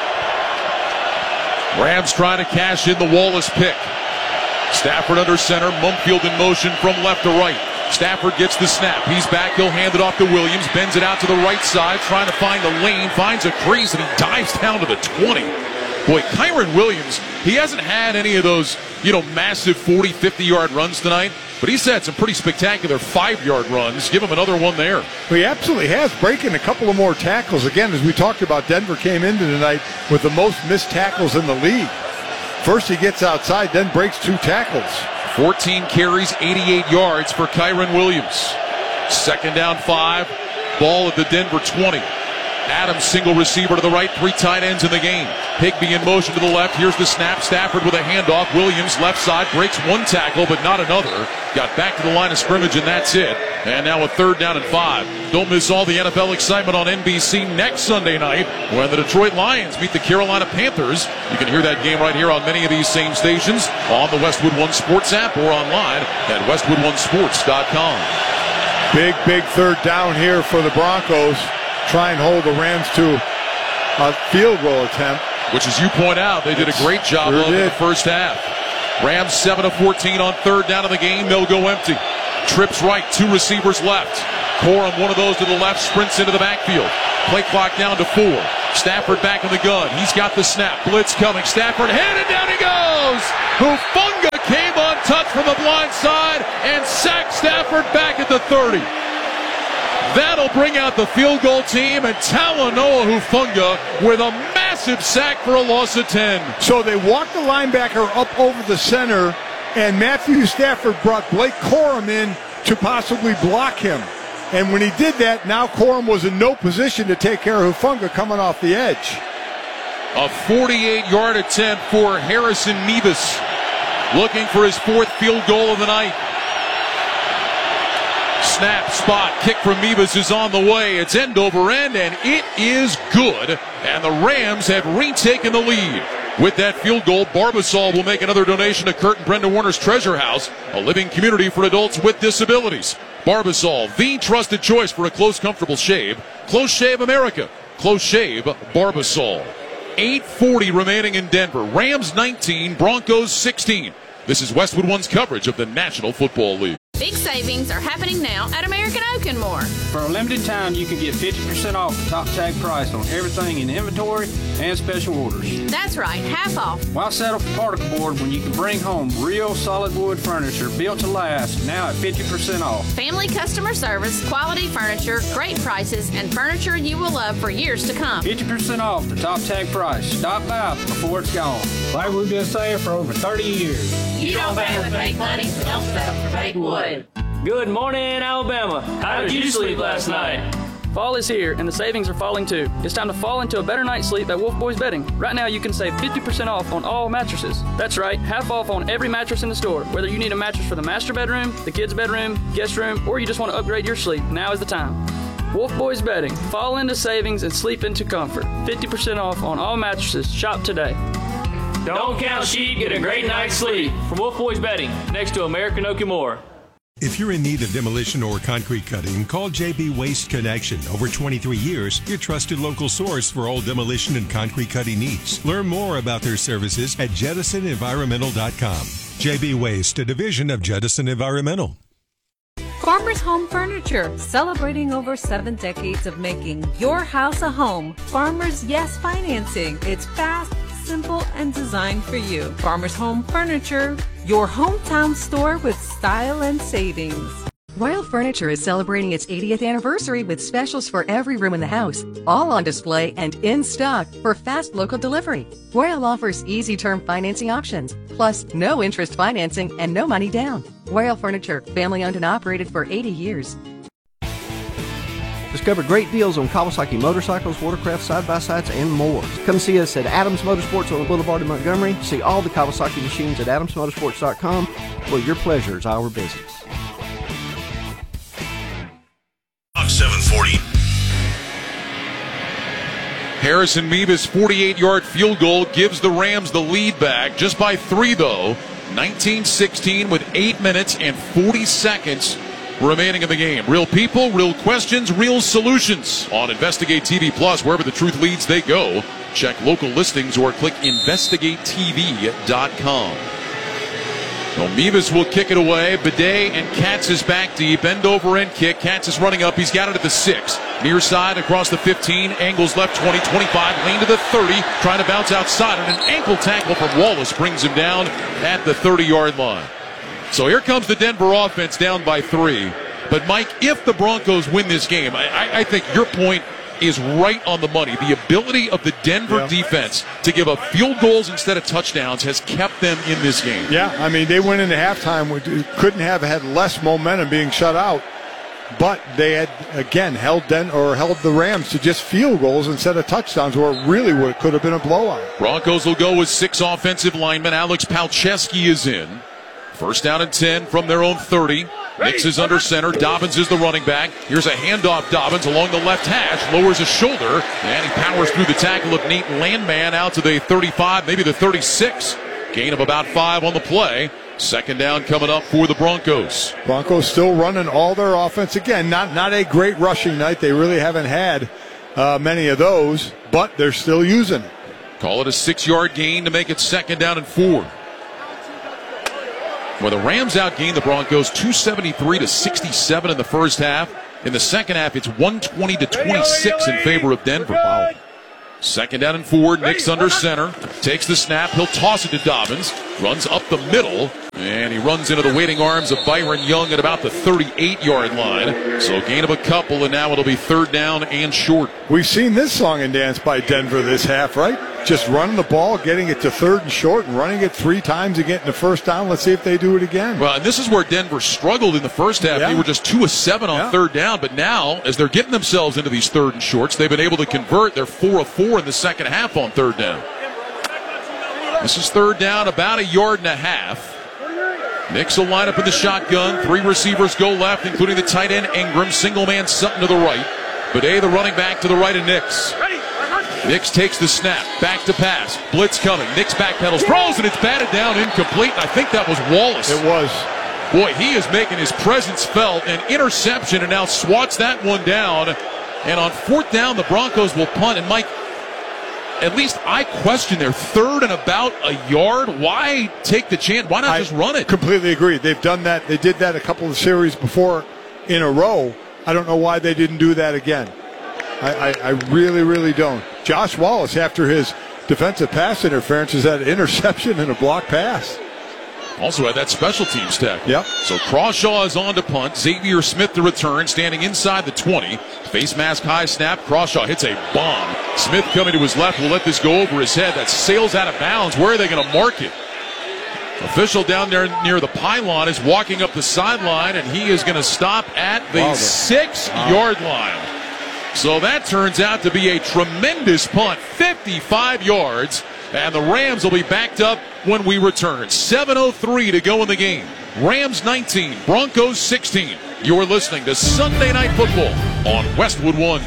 Rams trying to cash in the Wallace pick. Stafford under center, Mumfield in motion from left to right. Stafford gets the snap. He's back. He'll hand it off to Williams. Bends it out to the right side, trying to find the lane. Finds a crease, and he dives down to the 20. Boy, Kyren Williams, he hasn't had any of those, massive 40, 50-yard runs tonight, but he's had some pretty spectacular 5-yard runs. Give him another one there. Well, he absolutely has, breaking a couple of more tackles. Again, as we talked about, Denver came into tonight with the most missed tackles in the league. First he gets outside, then breaks 2 tackles. 14 carries, 88 yards for Kyren Williams. Second down 5, ball at the Denver 20. Adams single receiver to the right, 3 tight ends in the game. Higbee in motion to the left. Here's the snap. Stafford with a handoff. Williams left side breaks 1 tackle, but not another. Got back to the line of scrimmage, and that's it. And now a 3rd down and 5. Don't miss all the NFL excitement on NBC next Sunday night when the Detroit Lions meet the Carolina Panthers. You can hear that game right here on many of these same stations on the Westwood One Sports app or online at westwoodonesports.com. Big 3rd down here for the Broncos. Try and hold the Rams to field goal attempt. Which, as you point out, they did a great job of in the first half. Rams 7 of 14 on third down of the game. They'll go empty. Trips right, 2 receivers left. Corum, one of those to the left, sprints into the backfield. Play clock down to 4. Stafford back in the gun. He's got the snap. Blitz coming. Stafford handed down. He goes. Hufanga came untouched from the blind side and sacked Stafford back at the 30. That'll bring out the field goal team, and Talanoa Hufanga with a massive sack for a loss of 10. So they walked the linebacker up over the center, and Matthew Stafford brought Blake Corum in to possibly block him. And when he did that, now Corum was in no position to take care of Hufanga coming off the edge. A 48-yard attempt for Harrison Mevis, looking for his 4th field goal of the night. Snap, spot, kick from Mevis is on the way. It's end over end, and it is good. And the Rams have retaken the lead. With that field goal, Barbasol will make another donation to Kurt and Brenda Warner's Treasure House, a living community for adults with disabilities. Barbasol, the trusted choice for a close, comfortable shave. Close Shave America. Close Shave Barbasol. 8:40 remaining in Denver. Rams 19, Broncos 16. This is Westwood One's coverage of the National Football League. Big savings are happening now at American Oak and More. For a limited time, you can get 50% off the top tag price on everything in inventory and special orders. That's right, half off. Why settle for particle board when you can bring home real solid wood furniture built to last, now at 50% off? Family customer service, quality furniture, great prices, and furniture you will love for years to come. 50% off the top tag price. Stop by before it's gone. Like we've been saying for over 30 years. You don't bang with fake money, so don't settle for fake wood. Good morning, Alabama. How did you sleep last night? Fall is here, and the savings are falling too. It's time to fall into a better night's sleep at Wolf Boys Bedding. Right now, you can save 50% off on all mattresses. That's right, half off on every mattress in the store. Whether you need a mattress for the master bedroom, the kids' bedroom, guest room, or you just want to upgrade your sleep, now is the time. Wolf Boys Bedding. Fall into savings and sleep into comfort. 50% off on all mattresses. Shop today. Don't count sheep, get a great night's sleep. From Wolf Boys Bedding, next to American Oak and More. If you're in need of demolition or concrete cutting, call JB Waste Connection. Over 23 years, your trusted local source for all demolition and concrete cutting needs. Learn more about their services at JedisonEnvironmental.com. JB Waste, a division of Jedison Environmental. Farmers Home Furniture, celebrating over 7 decades of making your house a home. Farmers Yes Financing. It's fast, simple, and designed for you. Farmers Home Furniture, your hometown store with style and savings. Royal Furniture is celebrating its 80th anniversary with specials for every room in the house, all on display and in stock for fast local delivery. Royal offers easy term financing options, plus no interest financing and no money down. Royal Furniture, family owned and operated for 80 years. Discover great deals on Kawasaki motorcycles, watercraft, side-by-sides, and more. Come see us at Adams Motorsports on the Boulevard in Montgomery. See all the Kawasaki machines at adamsmotorsports.com, where your pleasure is our business. 740. Harrison Mevis' 48-yard field goal gives the Rams the lead back, just by 3 though. 19-16 with 8 minutes and 40 seconds remaining in the game. Real people, real questions, real solutions on Investigate TV Plus. Wherever the truth leads, they go. Check local listings or click investigatetv.com. Well, Mevis will kick it away. Bidet and Katz is back deep. End over end kick. Katz is running up. He's got it at the 6. Near side across the 15. Angles left 20, 25. Lane to the 30. Trying to bounce outside. And an ankle tackle from Wallace brings him down at the 30-yard line. So here comes the Denver offense down by 3. But, Mike, if the Broncos win this game, I think your point is right on the money. The ability of the Denver defense to give up field goals instead of touchdowns has kept them in this game. Yeah, I mean, they went into halftime, couldn't have had less momentum being shut out, but they had, again, held the Rams to just field goals instead of touchdowns, where it really could have been a blowout. Broncos will go with 6 offensive linemen. Alex Palczewski is in. First down and 10 from their own 30. Nix is under center. Dobbins is the running back. Here's a handoff. Dobbins along the left hash. Lowers his shoulder. And he powers through the tackle of Nate Landman out to the 35, maybe the 36. Gain of about 5 on the play. Second down coming up for the Broncos. Broncos still running all their offense. Again, not a great rushing night. They really haven't had many of those, but they're still using it. Call it a 6-yard gain to make it 2nd down and 4. Well, the Rams outgained the Broncos 273-67 in the first half. In the second half, it's 120-26 in favor of Denver. Wow. 2nd down and 4. Nick's under center. Takes the snap. He'll toss it to Dobbins. Runs up the middle. And he runs into the waiting arms of Byron Young at about the 38-yard line. So gain of a couple, and now it'll be 3rd down and short. We've seen this song and dance by Denver this half, right? Just running the ball, getting it to 3rd and short, and running it 3 times and getting the first down. Let's see if they do it again. Well, and this is where Denver struggled in the first half. They were just 2 of 7 on 3rd down. But now, as they're getting themselves into these 3rd and shorts, they've been able to convert. They're 4 of 4 in the second half on 3rd down. This is 3rd down, about 1.5 yards. Nix will line up in the shotgun. 3 receivers go left, including the tight end Ingram. Single man Sutton to the right. Bidet, the running back, to the right of Nix. Nix takes the snap. Back to pass. Blitz coming. Nix backpedals. Throws, and it's batted down incomplete. And I think that was Wallace. It was. Boy, he is making his presence felt. An interception, and now swats that one down. And on 4th down, the Broncos will punt. And Mike, at least I question their 3rd and about 1 yard. Why take the chance? Why not just run it? Completely agree. They've done that. They did that a couple of series before in a row. I don't know why they didn't do that again. I really, really don't. Josh Wallace, after his defensive pass interference, has had an interception and a block pass. Also had that special teams tech. Yep. So Crawshaw is on to punt. Xavier Smith to return, standing inside the 20. Face mask high snap. Crawshaw hits a bomb. Smith coming to his left will let this go over his head. That sails out of bounds. Where are they going to mark it? Official down there near the pylon is walking up the sideline, and he is going to stop at the 6-yard line. So that turns out to be a tremendous punt, 55 yards, and the Rams will be backed up when we return. 7:03 to go in the game. Rams 19, Broncos 16. You're listening to Sunday Night Football on Westwood One.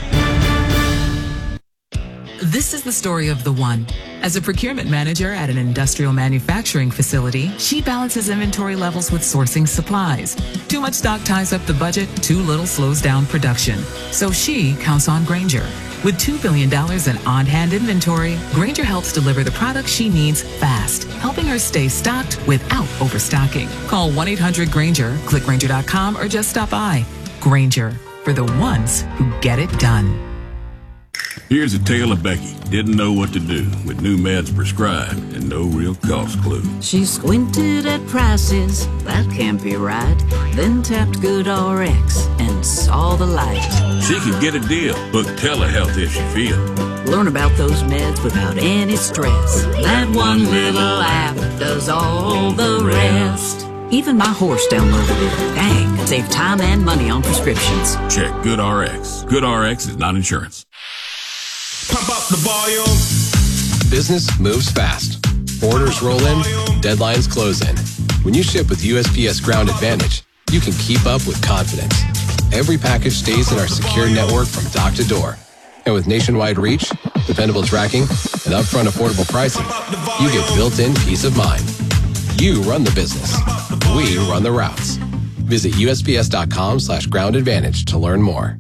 This is the story of the One. As a procurement manager at an industrial manufacturing facility, she balances inventory levels with sourcing supplies. Too much stock ties up the budget, too little slows down production. So she counts on Grainger. With $2 billion in on-hand inventory, Grainger helps deliver the products she needs fast, helping her stay stocked without overstocking. Call 1-800-GRAINGER, click Grainger.com, or just stop by. Grainger, for the ones who get it done. Here's a tale of Becky. Didn't know what to do with new meds prescribed and no real cost clue. She squinted at prices, that can't be right. Then tapped GoodRx and saw the light. She could get a deal, book telehealth if she feels. Learn about those meds without any stress. That one little app does all the rest. Even my horse downloaded it. Dang, save time and money on prescriptions. Check GoodRx. GoodRx is not insurance. Pump up the volume. Business moves fast. Orders roll in, deadlines close in. When you ship with USPS Ground Advantage, you can keep up with confidence. Every package stays in our secure network from dock to door. And with nationwide reach, dependable tracking, and upfront affordable pricing, you get built-in peace of mind. You run the business. We run the routes. Visit USPS.com/groundadvantage to learn more.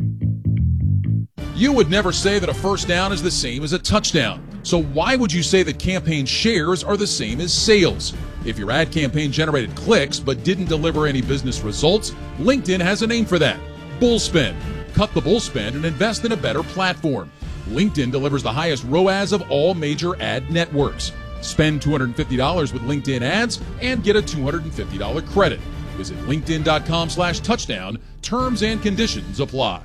You would never say that a first down is the same as a touchdown. So why would you say that campaign shares are the same as sales? If your ad campaign generated clicks but didn't deliver any business results, LinkedIn has a name for that. Bull spend. Cut the bull spend and invest in a better platform. LinkedIn delivers the highest ROAS of all major ad networks. Spend $250 with LinkedIn ads and get a $250 credit. Visit linkedin.com/touchdown. Terms and conditions apply.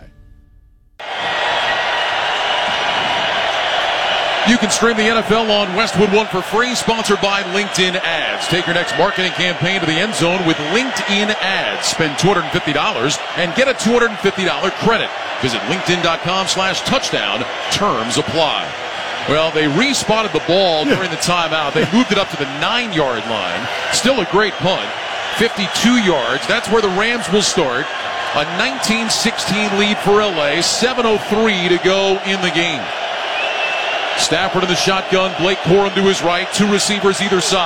You can stream the NFL on Westwood One for free, sponsored by LinkedIn Ads. Take your next marketing campaign to the end zone with LinkedIn Ads. Spend $250 and get a $250 credit. Visit linkedin.com/touchdown. Terms apply. Well, they respotted the ball during the timeout. They moved it up to the 9-yard line. Still a great punt. 52 yards. That's where the Rams will start. A 19-16 lead for LA. 7:03 to go in the game. Stafford in the shotgun. Blake Corum to his right. 2 receivers either side.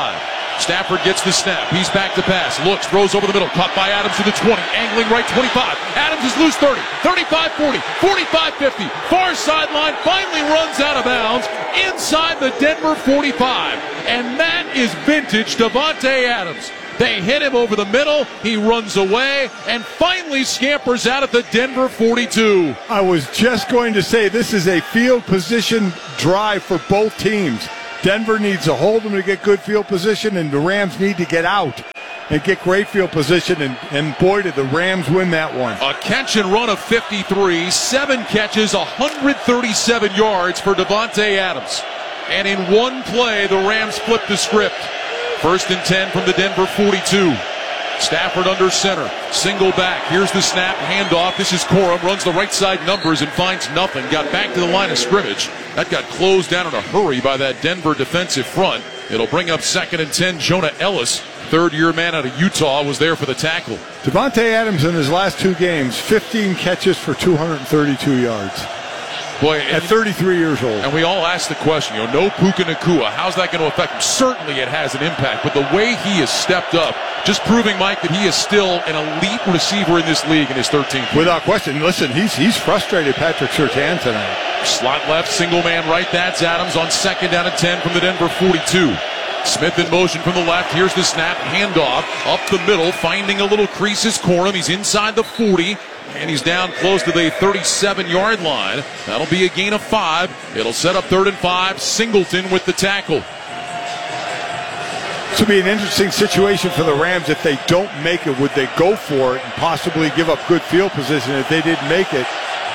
Stafford gets the snap. He's back to pass. Looks, throws over the middle. Caught by Adams to the 20. Angling right 25. Adams is loose 30. 35, 40. 45, 50. Far sideline. Finally runs out of bounds inside the Denver 45. And that is vintage Davante Adams. They hit him over the middle. He runs away and finally scampers out at the Denver 42. I was just going to say this is a field position drive for both teams. Denver needs to hold them to get good field position, and the Rams need to get out and get great field position, and boy, did the Rams win that one. A catch and run of 53, 7 catches, 137 yards for Davante Adams. And in one play, the Rams flipped the script. 1st and 10 from the Denver 42. Stafford under center, single back. Here's the snap, handoff. This is Corum, runs the right side numbers and finds nothing. Got back to the line of scrimmage. That got closed down in a hurry by that Denver defensive front. It'll bring up 2nd and 10. Jonah Ellis, third-year man out of Utah, was there for the tackle. Davante Adams in his last 2 games, 15 catches for 232 yards. Boy, at 33 years old. And we all ask the question, no Puka Nacua, how's that going to affect him? Certainly it has an impact, but the way he has stepped up, just proving, Mike, that he is still an elite receiver in this league in his 13th year. Without question. Listen, he's frustrated Patrick Surtain tonight. Slot left, single man right, that's Adams on 2nd down and 10 from the Denver 42. Smith in motion from the left. Here's the snap, handoff, up the middle, finding a little crease is Corum. He's inside the 40. And he's down close to the 37-yard line. That'll be a gain of 5. It'll set up 3rd and 5. Singleton with the tackle. This will be an interesting situation for the Rams. If they don't make it, would they go for it and possibly give up good field position? If they didn't make it,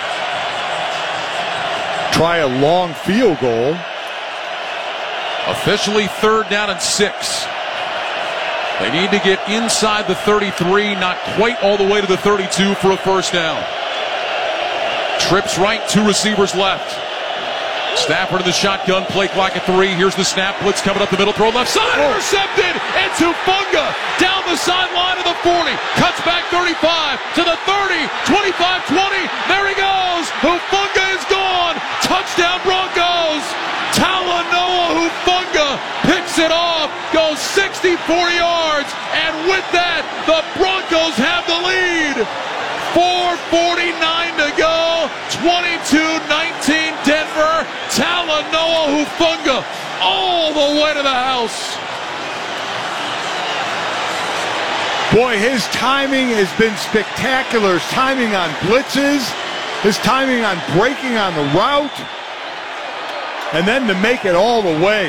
try a long field goal. Officially 3rd down and 6. They need to get inside the 33, not quite all the way to the 32 for a 1st down. Trips right, 2 receivers left. Stafford in the shotgun, play clock at 3. Here's the snap, blitz coming up the middle, throw left side, intercepted. It's Hufanga down the sideline of the 40. Cuts back 35 to the 30, 25, 20. There he goes. Hufanga is gone. Touchdown Broncos. Talanoa Hufanga picks it off, goes 64 yards, and with that, the Broncos have the lead. 4:49 to go, 22-19 Denver. Talanoa Hufanga all the way to the house. Boy, his timing has been spectacular. His timing on blitzes, his timing on breaking on the route, and then to make it all the way.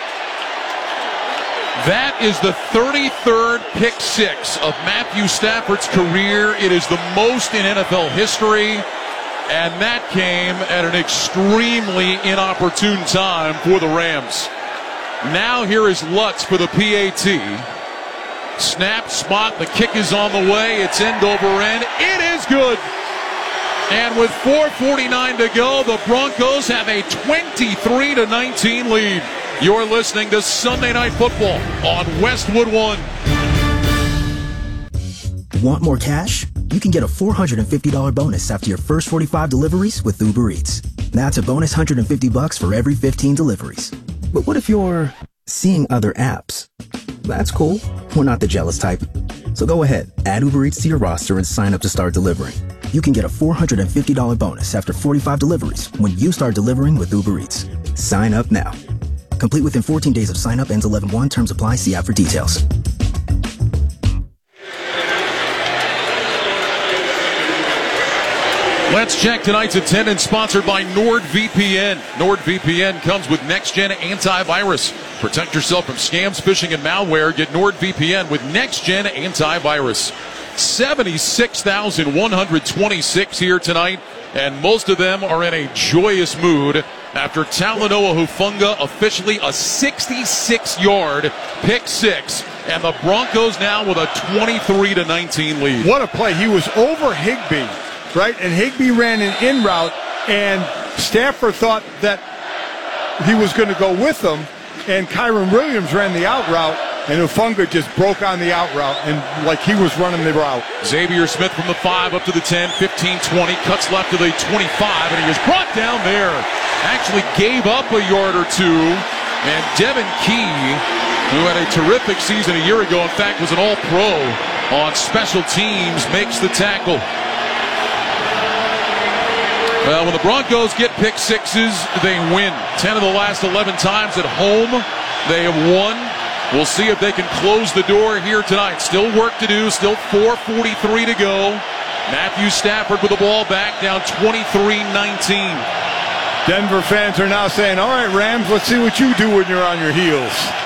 That is the 33rd pick 6 of Matthew Stafford's career. It is the most in NFL history, and that came at an extremely inopportune time for the Rams. Now here is Lutz for the PAT. Snap, spot, the kick is on the way. It's end over end. It is good. And with 4:49 to go, the Broncos have a 23-19 lead. You're listening to Sunday Night Football on Westwood One. Want more cash? You can get a $450 bonus after your first 45 deliveries with Uber Eats. That's a bonus $150 for every 15 deliveries. But what if you're seeing other apps? That's cool. We're not the jealous type. So go ahead, add Uber Eats to your roster and sign up to start delivering. You can get a $450 bonus after 45 deliveries when you start delivering with Uber Eats. Sign up now. Complete within 14 days of sign up. Ends 11/1. Terms apply. See app for details. Let's check tonight's attendance, sponsored by NordVPN. NordVPN comes with next-gen antivirus. Protect yourself from scams, phishing, and malware. Get NordVPN with next-gen antivirus. 76,126 here tonight, and most of them are in a joyous mood after Talanoa Hufanga officially a 66-yard pick 6, and the Broncos now with a 23-19 lead. What a play. He was over Higbee, right? And Higbee ran an in route, and Stafford thought that he was going to go with him, and Kyren Williams ran the out route, and Hufanga just broke on the out route, and like he was running the route. Xavier Smith from the 5 up to the 10, 15, 20, cuts left to the 25, and he was brought down there. Actually gave up a yard or two, and Devin Key who had a terrific season a year ago, in fact was an all-pro on special teams, makes the tackle. Well, when the Broncos get pick sixes, they win. 10 of the last 11 times at home, they have won. We'll see if they can close the door here tonight. Still work to do, still 4:43 to go. Matthew Stafford with the ball back, down 23-19. Denver fans are now saying, all right, Rams, let's see what you do when you're on your heels.